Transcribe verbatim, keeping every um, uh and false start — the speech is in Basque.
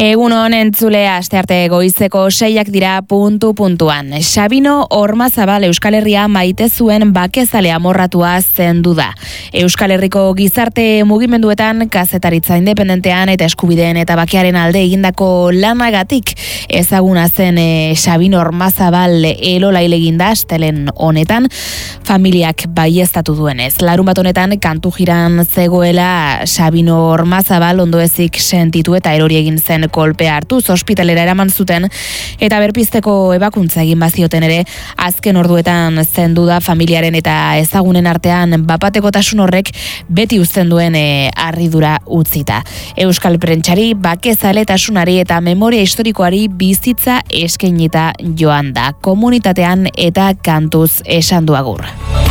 Egun honen entzulea astearte goizeko seiak dira puntu puntuan. Sabino Ormazabal Euskal Herria maite zuen bakezale amorratua zendu da. Euskal Herriko gizarte mugimenduetan, kazetaritza independentean eta eskubideen eta bakearen alde egindako lanagatik ezaguna zen e, Sabino Ormazabal elola ileginda astelen honetan, familiak baieztatu duenez. Larun bat honetan kantu jiran zegoela Sabino Ormazabal ondoezik sentitu eta erori egin zen kolpea hartuz ospitalera eraman zuten eta berpizteko ebakuntza egin bazioten ere azken orduetan zendu da familiaren eta ezagunen artean bapatekotasun horrek beti uzten duen e, harridura utzita. Euskal prentsari bakezaletasunari eta memoria historikoari bizitza eskainita joan da, komunitatean eta kantuz esan du agur.